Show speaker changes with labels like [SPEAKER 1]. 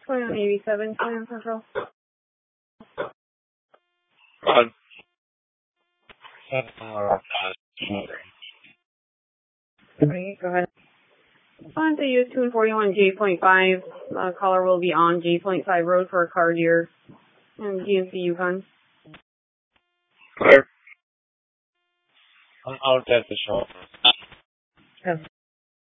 [SPEAKER 1] 2187, Plan Central.
[SPEAKER 2] Run.
[SPEAKER 1] Go ahead. On to use 241 J.5. Caller will be on J.5 Road for a car deer and GMC Yukon.
[SPEAKER 2] Clear. I'm out at the shop.
[SPEAKER 1] Yes.